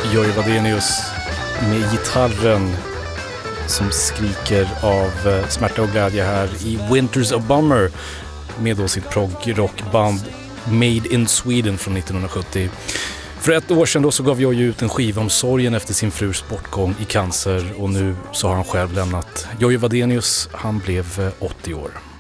Jojje Wadenius med gitarren som skriker av smärta och glädje här i Winters of Bummer med då sitt prog-rockband Made in Sweden från 1970. För ett år sedan då så gav Jojje ut en skiva om sorgen efter sin frus bortgång i cancer och nu så har han själv lämnat. Jojje Wadenius, han blev 80 år.